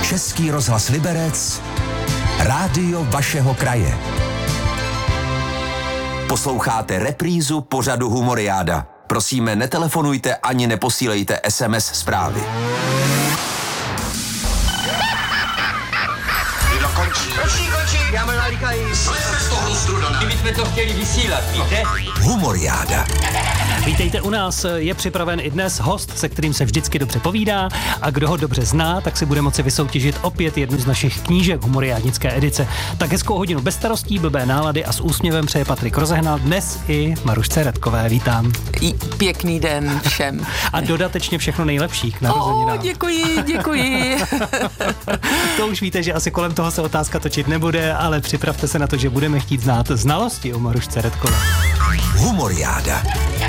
Český rozhlas Liberec, rádio vašeho kraje. Posloucháte reprízu pořadu Humoriáda. Prosíme, netelefonujte ani neposílejte SMS zprávy. Končí, já mám nalíkají. My jsme to chtěli vysílat, víte? Humoriáda. Vítejte u nás, je připraven i dnes host, se kterým se vždycky dobře povídá a kdo ho dobře zná, tak si bude moci vysoutěžit opět jednu z našich knížek humoriádnické edice. Tak hezkou hodinu bez starostí, blbé nálady a s úsměvem přeje Patrik Rozehnal, dnes i Marušce Redkové, vítám. Pěkný den všem. A dodatečně všechno nejlepší k narozeninám. Děkuji. To už víte, že asi kolem toho se otázka točit nebude, ale připravte se na to, že budeme chtít znát znalosti o Marušce Redkové. Humoriáda.